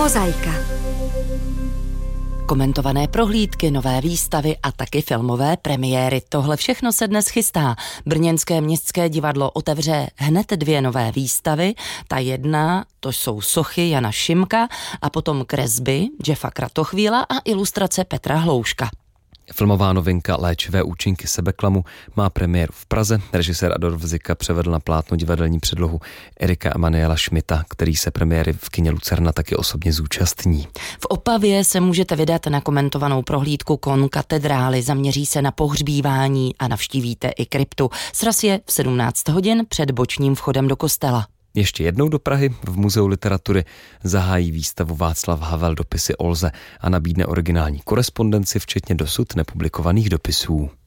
Mozaika. Komentované prohlídky, nové výstavy a taky filmové premiéry. Tohle všechno se dnes chystá. Brněnské městské divadlo otevře hned 2 nové výstavy. Ta jedna, to jsou sochy Jana Šimka a potom kresby Jeffa Kratochvíla a ilustrace Petra Hlouška. Filmová novinka Léčivé účinky sebeklamu má premiéru v Praze. Režisér Adolf Zika převedl na plátno divadelní předlohu Erika Emanuela Schmidta, který se premiéry v kině Lucerna taky osobně zúčastní. V Opavě se můžete vydat na komentovanou prohlídku Kon katedrály. Zaměří se na pohřbívání a navštívíte i kryptu. Sraz je v 17 hodin před bočním vchodem do kostela. Ještě jednou do Prahy v Muzeu literatury zahájí výstavu Václav Havel Dopisy Olze a nabídne originální korespondenci, včetně dosud nepublikovaných dopisů.